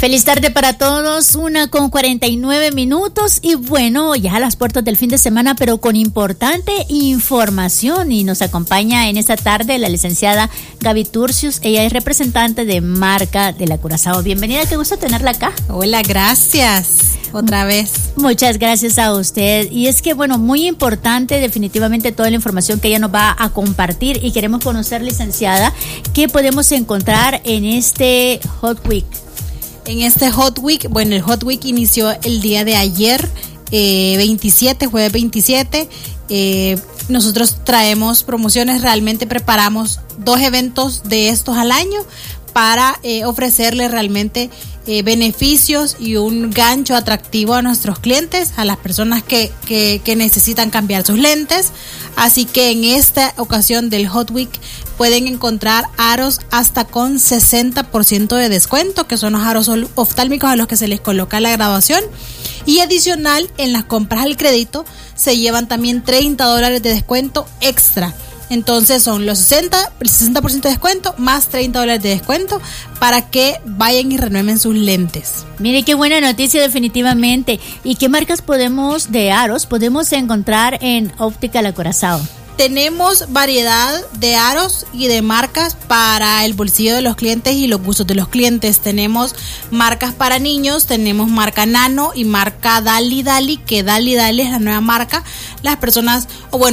Feliz tarde para todos, 1:49 y bueno, ya a las puertas del fin de semana, pero con importante información, y nos acompaña en esta tarde la licenciada Gaby Turcios. Ella es representante de marca de la Curazao. Bienvenida, qué gusto tenerla acá. Hola, gracias. Otra vez. Muchas gracias a usted. Y es que, bueno, muy importante definitivamente toda la información que ella nos va a compartir, y queremos conocer, licenciada, qué podemos encontrar en este Hot Week. En este Hot Week, bueno, el Hot Week inició el día de ayer, jueves 27. Nosotros traemos promociones, realmente preparamos 2 eventos de estos al año para ofrecerles realmente beneficios y un gancho atractivo a nuestros clientes, a las personas que necesitan cambiar sus lentes. Así que en esta ocasión del Hot Week pueden encontrar aros hasta con 60% de descuento, que son los aros oftálmicos a los que se les coloca la graduación. Y adicional, en las compras al crédito se llevan también $30 de descuento extra. Entonces son el 60% de descuento más $30 de descuento para que vayan y renueven sus lentes. Mire qué buena noticia definitivamente. ¿Y qué marcas de aros podemos encontrar en Óptica La Curazao? Tenemos variedad de aros y de marcas para el bolsillo de los clientes y los gustos de los clientes. Tenemos marcas para niños, tenemos marca Nano y marca Dali Dali, que Dali Dali es la nueva marca. Las personas,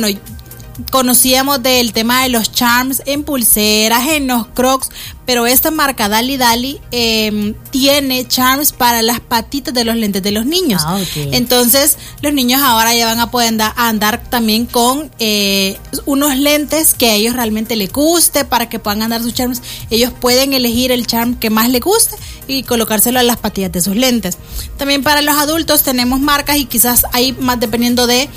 conocíamos del tema de los charms en pulseras, en los crocs, pero esta marca Dali Dali tiene charms para las patitas de los lentes de los niños. Okay. Entonces los niños ahora ya van a poder andar también con unos lentes que a ellos realmente les guste, para que puedan andar sus charms. Ellos pueden elegir el charm que más les guste y colocárselo a las patillas de sus lentes. También para los adultos tenemos marcas, y quizás ahí más dependiendo de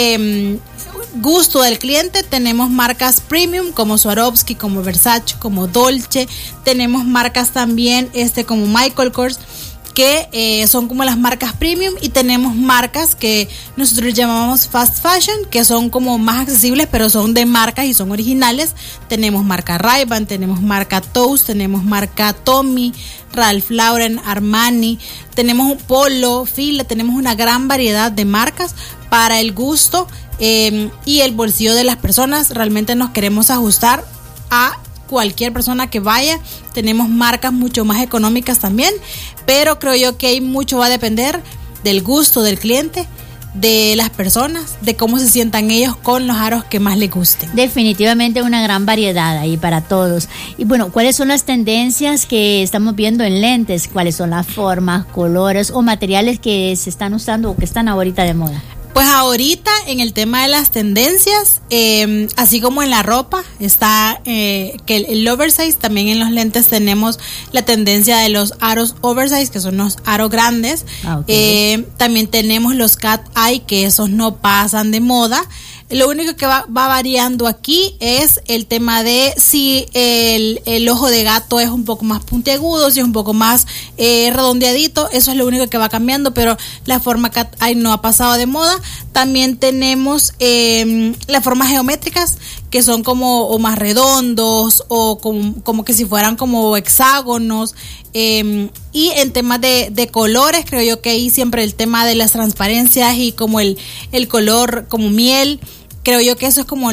gusto del cliente, tenemos marcas premium como Swarovski, como Versace, como Dolce. Tenemos marcas también como Michael Kors, que son como las marcas premium, y tenemos marcas que nosotros llamamos fast fashion, que son como más accesibles, pero son de marcas y son originales. Tenemos marca Ray-Ban, tenemos marca Toast, tenemos marca Tommy, Ralph Lauren, Armani, tenemos Polo, Fila, tenemos una gran variedad de marcas para el gusto y el bolsillo de las personas. Realmente nos queremos ajustar a cualquier persona que vaya. Tenemos marcas mucho más económicas también, pero creo yo que mucho va a depender del gusto del cliente, de las personas, de cómo se sientan ellos con los aros que más les gusten. Definitivamente una gran variedad ahí para todos. Y bueno, ¿cuáles son las tendencias que estamos viendo en lentes? ¿Cuáles son las formas, colores o materiales que se están usando o que están ahorita de moda? Pues ahorita en el tema de las tendencias, así como en la ropa está que el oversize, también en los lentes tenemos la tendencia de los aros oversize, que son los aros grandes. Okay. También tenemos los cat eye, que esos no pasan de moda. Lo único que va variando aquí es el tema de si el ojo de gato es un poco más puntiagudo, si es un poco más redondeadito. Eso es lo único que va cambiando, pero la forma cat eye no ha pasado de moda. También tenemos las formas geométricas, que son como o más redondos o como que si fueran como hexágonos. Y en temas de colores, creo yo que ahí siempre el tema de las transparencias y como el color como miel, creo yo que eso es como